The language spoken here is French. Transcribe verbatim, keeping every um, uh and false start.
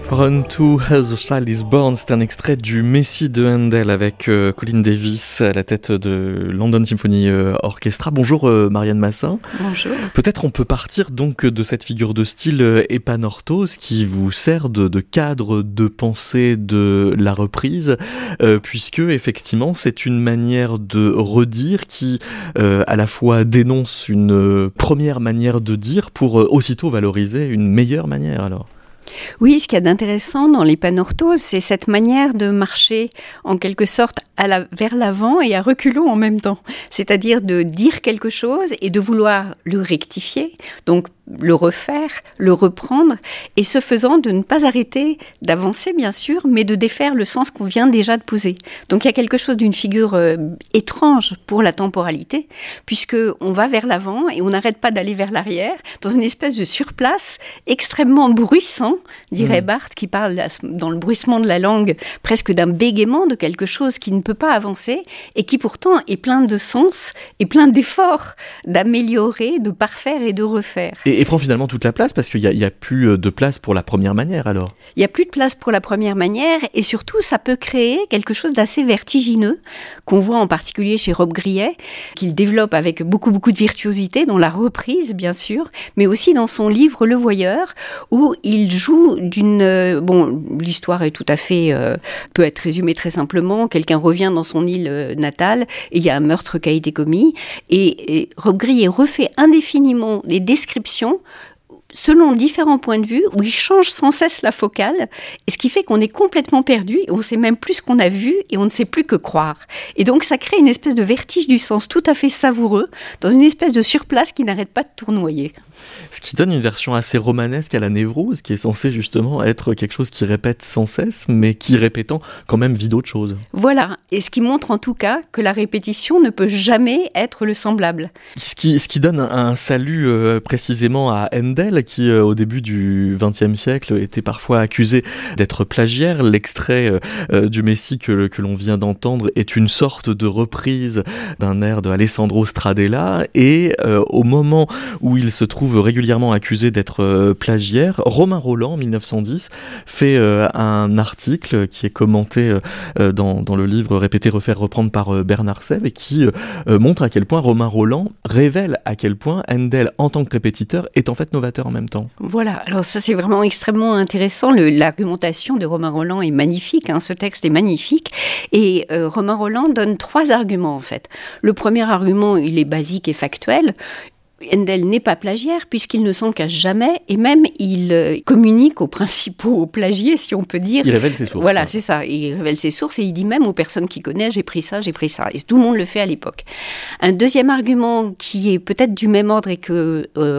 Run to Hell the Child is Born, c'est un extrait du Messie de Handel avec euh, Colin Davis à la tête de London Symphony Orchestra. Bonjour euh, Marianne Massin. Bonjour. Peut-être on peut partir donc de cette figure de style euh, Epanortos qui vous sert de, de cadre de pensée de la reprise, euh, puisque effectivement c'est une manière de redire qui euh, à la fois dénonce une euh, première manière de dire pour euh, aussitôt valoriser une meilleure manière alors. Oui, ce qu'il y a d'intéressant dans l'Epanortos, c'est cette manière de marcher en quelque sorte à la, vers l'avant et à reculons en même temps. C'est-à-dire de dire quelque chose et de vouloir le rectifier, donc le refaire, le reprendre, et ce faisant de ne pas arrêter d'avancer bien sûr, mais de défaire le sens qu'on vient déjà de poser. Donc il y a quelque chose d'une figure euh, étrange pour la temporalité, puisque on va vers l'avant et on n'arrête pas d'aller vers l'arrière, dans une espèce de surplace extrêmement bruissant, dirait mmh. Barthes, qui parle dans le bruissement de la langue presque d'un bégaiement de quelque chose qui ne peut pas avancer et qui pourtant est plein de sens et plein d'efforts d'améliorer, de parfaire et de refaire. Et, et prend finalement toute la place parce qu'il n'y a, a plus de place pour la première manière alors. Il n'y a plus de place pour la première manière et surtout ça peut créer quelque chose d'assez vertigineux qu'on voit en particulier chez Rob Grillet, qu'il développe avec beaucoup beaucoup de virtuosité dans la reprise bien sûr, mais aussi dans son livre Le Voyeur où il joue d'une... Euh, bon, l'histoire est tout à fait... Euh, peut être résumée très simplement. Quelqu'un revient dans son île euh, natale et il y a un meurtre qui a été commis. Et, et Rob Grillet refait indéfiniment des descriptions selon différents points de vue, où il change sans cesse la focale, et ce qui fait qu'on est complètement perdu, et on ne sait même plus ce qu'on a vu, et on ne sait plus que croire. Et donc ça crée une espèce de vertige du sens tout à fait savoureux, dans une espèce de surplace qui n'arrête pas de tournoyer. Ce qui donne une version assez romanesque à la névrose, qui est censée justement être quelque chose qui répète sans cesse, mais qui, répétant, quand même vit d'autres choses. Voilà, et ce qui montre en tout cas que la répétition ne peut jamais être le semblable. Ce qui, ce qui donne un, un salut euh, précisément à Handel, qui euh, au début du vingtième siècle était parfois accusé d'être plagiaire. L'extrait euh, du Messie que, que l'on vient d'entendre est une sorte de reprise d'un air de Alessandro Stradella, et euh, au moment où il se trouve régulièrement accusé d'être euh, plagiaire, Romain Rolland, en dix-neuf cent dix, fait euh, un article qui est commenté euh, dans, dans le livre Répéter, refaire, reprendre par euh, Bernard Sèvres, et qui euh, montre à quel point Romain Rolland révèle à quel point Handel, en tant que répétiteur, est en fait novateur en même temps. Voilà, alors ça c'est vraiment extrêmement intéressant. Le, l'argumentation de Romain Rolland est magnifique, hein, ce texte est magnifique. Et euh, Romain Rolland donne trois arguments en fait. Le premier argument, il est basique et factuel. Handel n'est pas plagiaire puisqu'il ne s'en cache jamais et même il euh, communique aux principaux plagiés, si on peut dire. Il révèle ses sources. Voilà, ouais. c'est ça. Il révèle ses sources et il dit même aux personnes qui connaissent, j'ai pris ça, j'ai pris ça. Et tout le monde le fait à l'époque. Un deuxième argument qui est peut-être du même ordre et que euh,